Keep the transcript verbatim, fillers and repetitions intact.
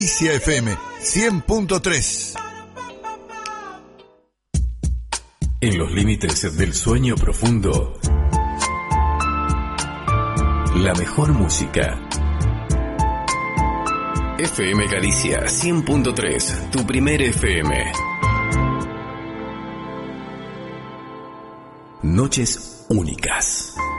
Galicia F M cien punto tres. En los límites del sueño profundo, la mejor música. F M Galicia cien punto tres, tu primer F M. Noches únicas.